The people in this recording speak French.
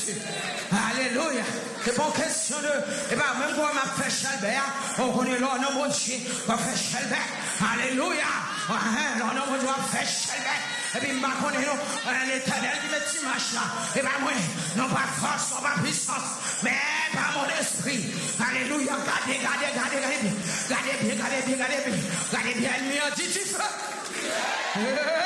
Jésus. Alléluia. C'est pas une question de. Et bien, même quand on m'a fait Chalbert, on connaît l'honneur de Dieu, on fait Chalbert. Alléluia. L'honneur de Dieu, on fait Chalbert. Et puis, je connais l'éternel qui met cette image là. Et bien, moi, non pas force, non pas puissance, mais par mon esprit. Alléluia. Gardez bien. Gardez bien, lui, dit du feu.